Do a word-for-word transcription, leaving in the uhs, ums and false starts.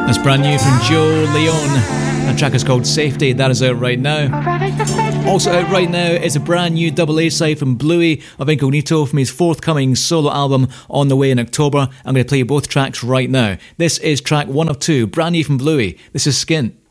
That's brand new from Joe Leone. That track is called Safety. That is out right now. Also out right now is a brand new double A side from Bluey of Incognito from his forthcoming solo album on the way in October. I'm going to play you both tracks right now. This is track one of two, brand new from Bluey. This is Skint.